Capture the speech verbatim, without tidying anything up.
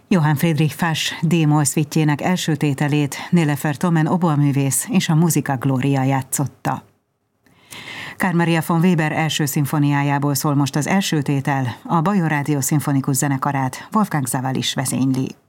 Johann Friedrich Fasch D-moll szvittjének első tételét Nilüfer Tomen oboeművész és a Musica Gloria játszotta. Carl Maria von Weber első szimfoniájából szól most az első tétel, a Bajor Rádió szimfonikus zenekarát Wolfgang Sawallisch vezényli.